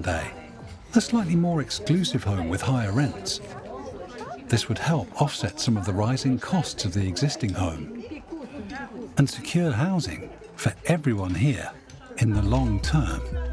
day, a slightly more exclusive home with higher rents. This would help offset some of the rising costs of the existing home and secure housing for everyone here in the long term.